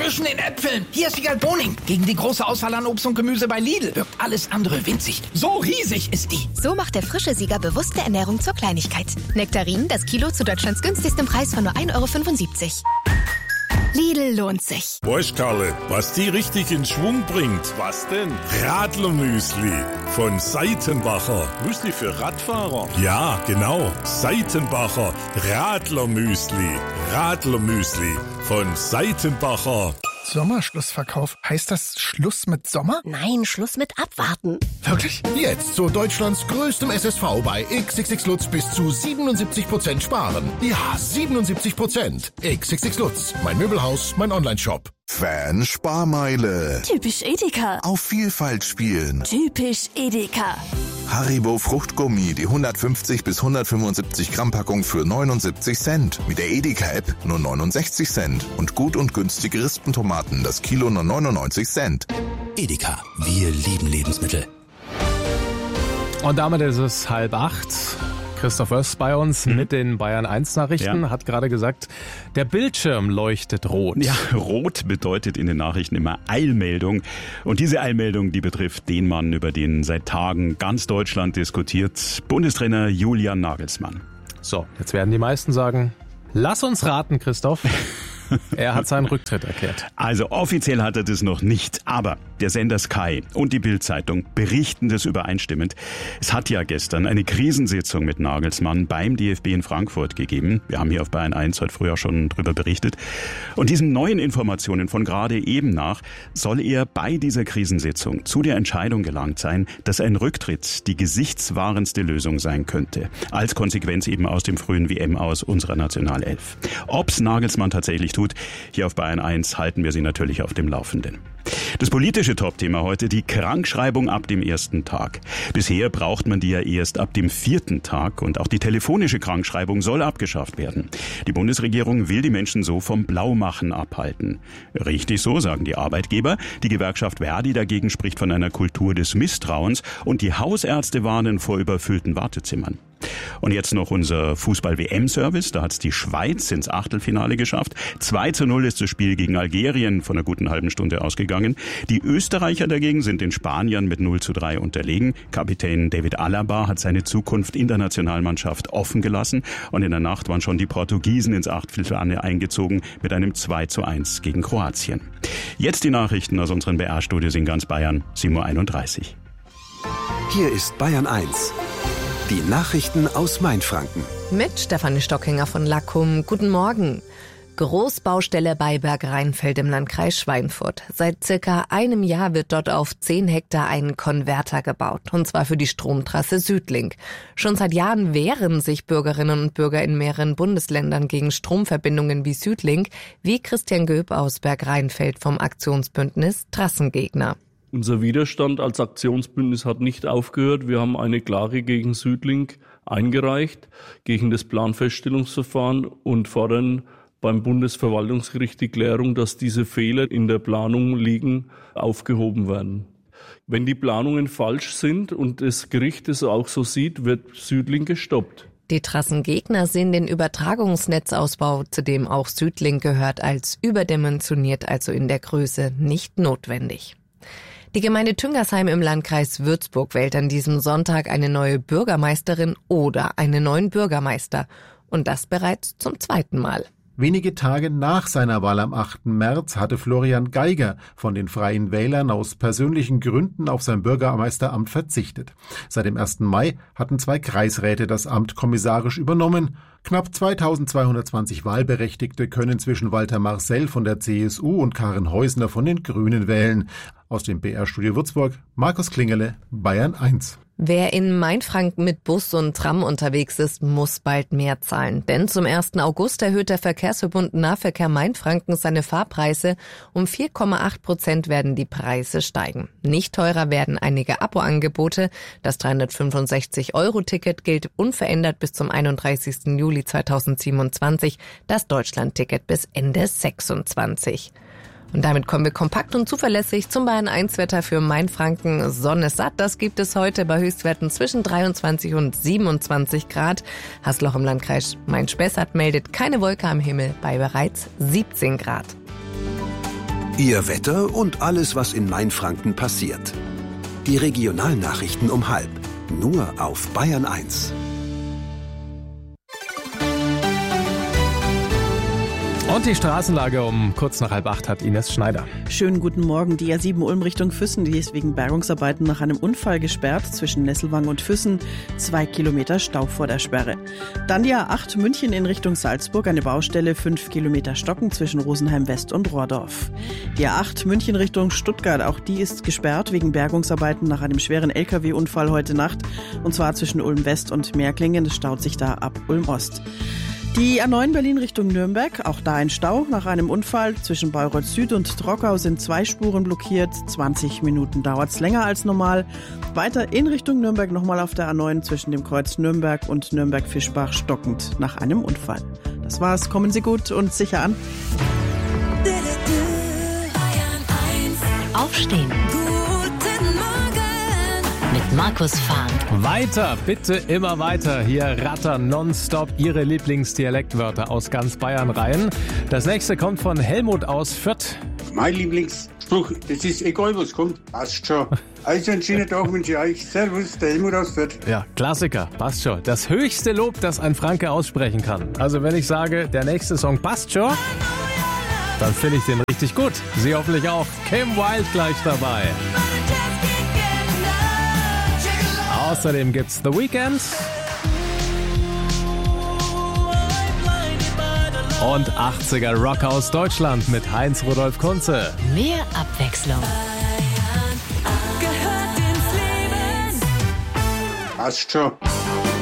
zwischen den Äpfeln. Hier ist Siegal Boning. Gegen die große Auswahl an Obst und Gemüse bei Lidl wirkt alles andere winzig. So riesig ist die. So macht der frische Sieger bewusste Ernährung zur Kleinigkeit. Nektarinen, das Kilo zu Deutschlands günstigstem Preis von nur 1,75 €. Lidl lohnt sich. Weißt, Karle, was die richtig in Schwung bringt? Was denn? Radlermüsli von Seitenbacher. Müsli für Radfahrer? Ja, genau. Seitenbacher Radlermüsli. Radlermüsli von Seitenbacher. Sommerschlussverkauf. Heißt das Schluss mit Sommer? Nein, Schluss mit Abwarten. Wirklich? Jetzt zu Deutschlands größtem SSV bei XXX Lutz bis zu 77% sparen. Ja, 77%. XXX Lutz. Mein Möbelhaus, mein Onlineshop. Fan-Sparmeile. Typisch Edeka. Auf Vielfalt spielen. Typisch Edeka. Haribo Fruchtgummi, die 150 bis 175 Gramm Packung für 79 Cent. Mit der Edeka-App nur 69 Cent. Und gut und günstige Rispentomaten, das Kilo nur 99 Cent. Edeka, wir lieben Lebensmittel. Und damit ist es 7:30. Christoph Oest bei uns mit den Bayern 1 Nachrichten, hat gerade gesagt, der Bildschirm leuchtet rot. Ja, rot bedeutet in den Nachrichten immer Eilmeldung. Und diese Eilmeldung, die betrifft den Mann, über den seit Tagen ganz Deutschland diskutiert, Bundestrainer Julian Nagelsmann. So, jetzt werden die meisten sagen, lass uns raten, Christoph. Er hat seinen Rücktritt erklärt. Also offiziell hat er das noch nicht, aber der Sender Sky und die Bild-Zeitung berichten das übereinstimmend. Es hat ja gestern eine Krisensitzung mit Nagelsmann beim DFB in Frankfurt gegeben. Wir haben hier auf Bayern 1 heute früh auch schon drüber berichtet. Und diesen neuen Informationen von gerade eben nach soll er bei dieser Krisensitzung zu der Entscheidung gelangt sein, dass ein Rücktritt die gesichtswahrendste Lösung sein könnte. Als Konsequenz eben aus dem frühen WM-Aus unserer Nationalelf. Ob's Nagelsmann tatsächlich tut, hier auf Bayern 1 halten wir Sie natürlich auf dem Laufenden. Das politische Topthema heute, die Krankschreibung ab dem ersten Tag. Bisher braucht man die ja erst ab dem 4. Tag und auch die telefonische Krankschreibung soll abgeschafft werden. Die Bundesregierung will die Menschen so vom Blaumachen abhalten. Richtig so, sagen die Arbeitgeber. Die Gewerkschaft Verdi dagegen spricht von einer Kultur des Misstrauens und die Hausärzte warnen vor überfüllten Wartezimmern. Und jetzt noch unser Fußball-WM-Service. Da hat es die Schweiz ins Achtelfinale geschafft. 2:0 ist das Spiel gegen Algerien von einer guten halben Stunde ausgegangen. Die Österreicher dagegen sind den Spaniern mit 0:3 unterlegen. Kapitän David Alaba hat seine Zukunft in der Nationalmannschaft offen gelassen. Und in der Nacht waren schon die Portugiesen ins Achtelfinale eingezogen mit einem 2:1 gegen Kroatien. Jetzt die Nachrichten aus unseren BR-Studios in ganz Bayern, 7:31 Uhr. Hier ist Bayern 1. Die Nachrichten aus Mainfranken. Mit Stefanie Stockinger von Lackum. Guten Morgen. Großbaustelle bei Bergrheinfeld im Landkreis Schweinfurt. Seit circa einem Jahr wird dort auf 10 Hektar ein Konverter gebaut. Und zwar für die Stromtrasse Südlink. Schon seit Jahren wehren sich Bürgerinnen und Bürger in mehreren Bundesländern gegen Stromverbindungen wie Südlink, wie Christian Göb aus Bergrheinfeld vom Aktionsbündnis Trassengegner. Unser Widerstand als Aktionsbündnis hat nicht aufgehört. Wir haben eine Klage gegen Südlink eingereicht, gegen das Planfeststellungsverfahren und fordern beim Bundesverwaltungsgericht die Klärung, dass diese Fehler in der Planung liegen, aufgehoben werden. Wenn die Planungen falsch sind und das Gericht es auch so sieht, wird Südlink gestoppt. Die Trassengegner sehen den Übertragungsnetzausbau, zu dem auch Südlink gehört, als überdimensioniert, also in der Größe nicht notwendig. Die Gemeinde Tüngersheim im Landkreis Würzburg wählt an diesem Sonntag eine neue Bürgermeisterin oder einen neuen Bürgermeister. Und das bereits zum 2. Mal. Wenige Tage nach seiner Wahl am 8. März hatte Florian Geiger von den Freien Wählern aus persönlichen Gründen auf sein Bürgermeisteramt verzichtet. Seit dem 1. Mai hatten 2 Kreisräte das Amt kommissarisch übernommen. Knapp 2220 Wahlberechtigte können zwischen Walter Marcel von der CSU und Karin Heusner von den Grünen wählen. Aus dem BR-Studio Würzburg, Markus Klingerle, Bayern 1. Wer in Mainfranken mit Bus und Tram unterwegs ist, muss bald mehr zahlen. Denn zum 1. August erhöht der Verkehrsverbund Nahverkehr Mainfranken seine Fahrpreise. Um 4,8% werden die Preise steigen. Nicht teurer werden einige Abo-Angebote. Das 365-Euro-Ticket gilt unverändert bis zum 31. Juli 2027. Das Deutschland-Ticket bis Ende 26. Und damit kommen wir kompakt und zuverlässig zum Bayern 1 Wetter für Mainfranken. Sonne satt, das gibt es heute bei Höchstwerten zwischen 23 und 27 Grad. Hasloch im Landkreis Main-Spessart meldet keine Wolke am Himmel bei bereits 17 Grad. Ihr Wetter und alles, was in Mainfranken passiert. Die Regionalnachrichten um 12:30. Nur auf Bayern 1. Und die Straßenlage um kurz nach 7:30 hat Ines Schneider. Schönen guten Morgen. Die A7 Ulm Richtung Füssen, die ist wegen Bergungsarbeiten nach einem Unfall gesperrt. Zwischen Nesselwang und Füssen 2 Kilometer Stau vor der Sperre. Dann die A8 München in Richtung Salzburg, eine Baustelle 5 Kilometer Stocken zwischen Rosenheim West und Rohrdorf. Die A8 München Richtung Stuttgart, auch die ist gesperrt wegen Bergungsarbeiten nach einem schweren LKW-Unfall heute Nacht. Und zwar zwischen Ulm West und Meerklingen. Das staut sich da ab Ulm Ost. Die A9 Berlin Richtung Nürnberg, auch da ein Stau nach einem Unfall. Zwischen Bayreuth Süd und Trockau sind 2 Spuren blockiert. 20 Minuten dauert's länger als normal. Weiter in Richtung Nürnberg nochmal auf der A9 zwischen dem Kreuz Nürnberg und Nürnberg-Fischbach stockend nach einem Unfall. Das war's. Kommen Sie gut und sicher an. Aufstehen. Guten Morgen mit Markus Fahn. Weiter, bitte immer weiter. Hier rattern nonstop Ihre Lieblingsdialektwörter aus ganz Bayern rein. Das nächste kommt von Helmut aus Fürth. Mein Lieblingsspruch, das ist egal was kommt, passt schon. Also einen schönen Tag wünsche ich euch. Servus, der Helmut aus Fürth. Ja, Klassiker, passt schon. Das höchste Lob, das ein Franke aussprechen kann. Also wenn ich sage, der nächste Song passt schon, dann finde ich den richtig gut. Sie hoffentlich auch. Kim Wilde gleich dabei. Außerdem gibt's The Weeknd und 80er Rock aus Deutschland mit Heinz Rudolf Kunze. Mehr Abwechslung. Passt schon.